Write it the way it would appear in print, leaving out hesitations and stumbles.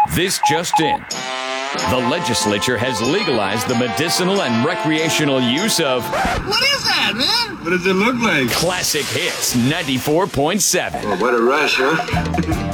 This just in. The legislature has legalized the medicinal and recreational use of What is that, man? What does it look like? Classic Hits 94.7. Oh, what a rush, huh?